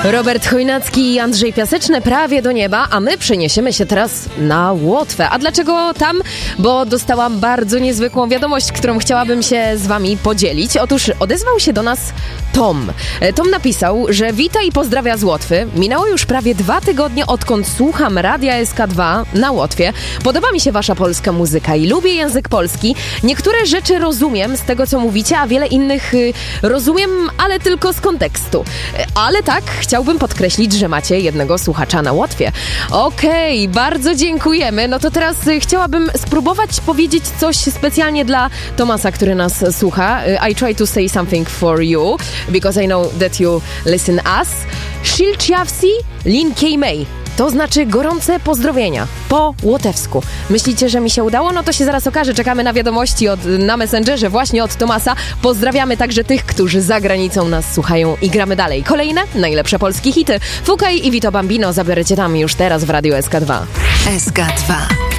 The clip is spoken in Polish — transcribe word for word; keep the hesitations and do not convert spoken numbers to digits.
Robert Chojnacki i Andrzej Piaseczny, Prawie do nieba, a my przeniesiemy się teraz na Łotwę. A dlaczego tam? Bo dostałam bardzo niezwykłą wiadomość, którą chciałabym się z wami podzielić. Otóż odezwał się do nas Tom. Tom napisał, że wita i pozdrawia z Łotwy. Minęło już prawie dwa tygodnie, odkąd słucham Radia S K dwa na Łotwie. Podoba mi się wasza polska muzyka i lubię język polski. Niektóre rzeczy rozumiem z tego, co mówicie, a wiele innych y, rozumiem, ale tylko z kontekstu. Ale tak, chciałbym podkreślić, że macie jednego słuchacza na Łotwie. Okej, okay, bardzo dziękujemy. No to teraz y, chciałabym spróbować powiedzieć coś specjalnie dla Tomasa, który nas słucha. I try to say something for you, because I know that you listen us. Shilciawsi Linkej May. To znaczy gorące pozdrowienia po łotewsku. Myślicie, że mi się udało? No to się zaraz okaże. Czekamy na wiadomości od, na Messengerze właśnie od Tomasa. Pozdrawiamy także tych, którzy za granicą nas słuchają i gramy dalej. Kolejne najlepsze polskie hity. Fukaj i Vito Bambino zabierecie tam już teraz w Radiu S K dwa. S K dwa.